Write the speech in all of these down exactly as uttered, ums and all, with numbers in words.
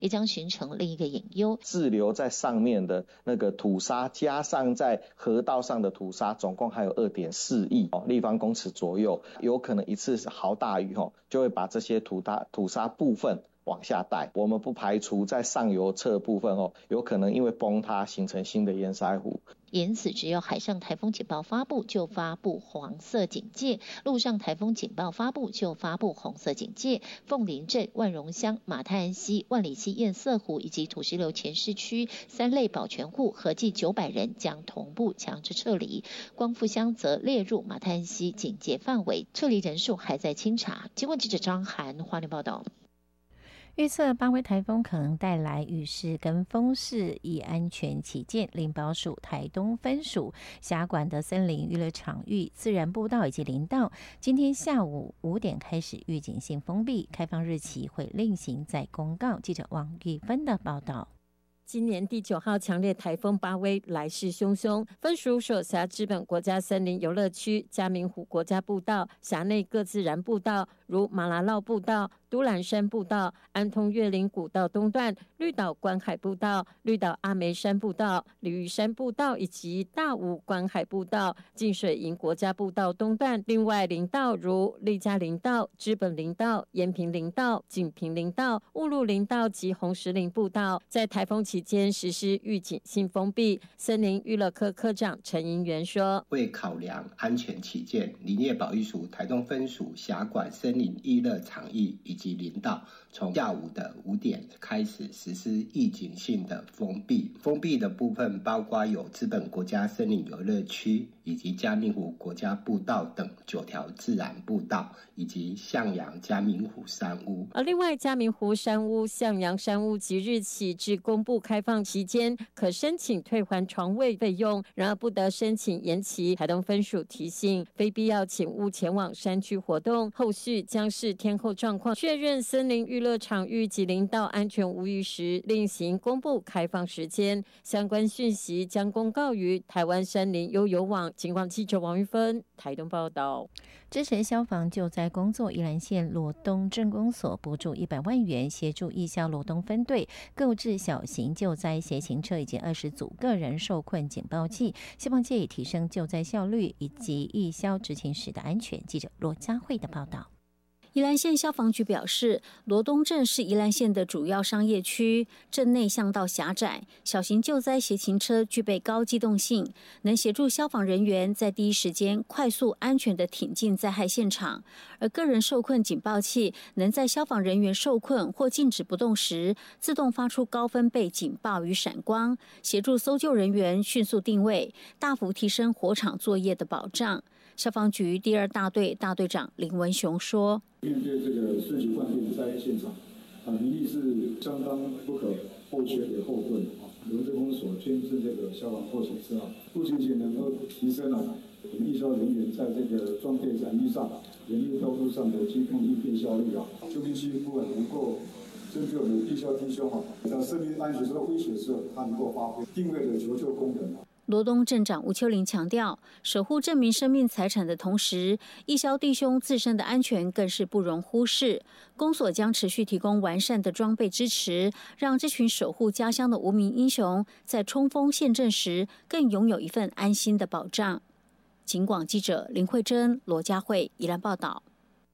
也将形成另一个隐忧。 滞留在上面的那个土沙，加上在河道上的土沙，总共还有 二点四亿立方公尺左右，有可能一次豪大雨就会把这些土大土沙部分往下带。我们不排除在上游侧部分有可能因为崩塌形成新的堰塞湖。 因此，只要海上台风警报发布，就发布黄色警戒；陆上台风警报发布，就发布红色警戒。凤林镇、万荣乡、马太安溪、万里溪堰塞湖以及土石流前市区三类保全户合计九百人将同步强制撤离。光复乡则列入马太安溪警戒范围，撤离人数还在清查。经过记者张涵花莲报道。 预测八威台风可能带来雨势跟风势，以安全起见，林保署台东分署辖管的森林娱乐场域、自然步道以及林道，今天下午五点开始预警性封闭，开放日期会另行再公告。记者王玉芬的报道。 今年第九号强烈台风巴威来势汹汹，分属所辖知本国家森林游乐区、嘉明湖国家步道、辖内各自然步道，如马拉绕步道、都兰山步道、安通岳林古道东段、绿岛观海步道、绿岛阿梅山步道、鲤鱼山步道以及大武观海步道、净水营国家步道东段。另外林道如丽嘉林道、知本林道、延平林道、锦屏林道、雾鹿林道及红石林步道，在台风期间实施预警性封闭。森林娱乐科科长陈银元说， 为考量安全起见，林业保育署台东分署辖管森林娱乐场域以及林道，从下午的五点开始实施预警性的封闭。封闭的部分包括有知本国家森林游乐区以及嘉明湖国家步道等九条自然步道，以及向阳嘉明湖山屋。 而另外嘉明湖山屋、向阳山屋即日起至公布开放期间，可申请退还床位费用，然而不得申请延期。台东分署提醒，非必要请勿前往山区活动，后续将视天候状况确认森林娱乐场域及林道安全无虞时，另行公布开放时间。相关讯息将公告于台湾山林悠游网。警广记者王玉芬台东报道。 支持消防救灾工作，宜兰县罗东镇公所补助一百万元，协助义消罗东分队购置小型救灾协行车以及二十组个人受困警报器，希望借以提升救灾效率以及义消执勤时的安全。记者罗佳慧的报道。 宜兰县消防局表示，罗东镇是宜兰县的主要商业区，镇内巷道狭窄，小型救灾协勤车具备高机动性，能协助消防人员在第一时间快速安全地挺进灾害现场。而个人受困警报器能在消防人员受困或静止不动时，自动发出高分贝警报与闪光，协助搜救人员迅速定位，大幅提升火场作业的保障。消防局第二大队大队长林文雄说， 面对这个四级饭店灾现场，啊，民意是相当不可或缺的后盾啊。我们这公所捐赠这个消防后勤车啊，不仅仅能够提升了我们义消人员在这个装备展率上、人力调度上的机动应变效率啊，就必须不管能够针对我们义消弟兄啊，在生命安全受到威胁的时候，他能够发挥定位的求救功能啊。 罗东镇长吴秋玲强调，守护镇民生命财产的同时，义消弟兄自身的安全更是不容忽视。公所将持续提供完善的装备支持，让这群守护家乡的无名英雄在冲锋陷阵时更拥有一份安心的保障。警广记者林慧珍、罗佳慧宜兰报道。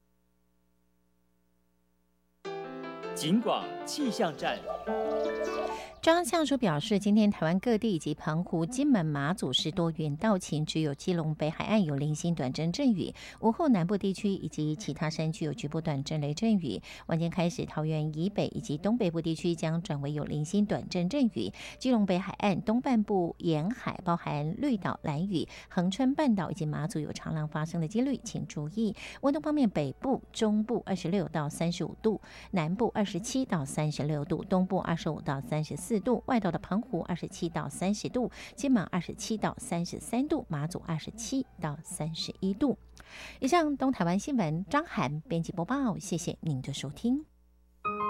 警广气象站。 中央气象署表示，今天台湾各地以及澎湖、金门、马祖是多云到晴，只有基隆北海岸有零星短阵阵雨，午后南部地区以及其他山区有局部短阵雷阵雨。晚间开始，桃园以北以及东北部地区将转为有零星短阵阵雨，基隆北海岸东半部沿海包含绿岛、兰屿、恒春半岛以及马祖有长浪发生的几率，请注意。温度方面，北部、中部二十六到三十五度，南部二十七到三十六度，东部二十五到三十四度，外岛的澎湖二十七到三十度，金门二十七到三十三度，马祖二十七到三十一度。以上东台湾新闻，张涵编辑播报，谢谢您的收听。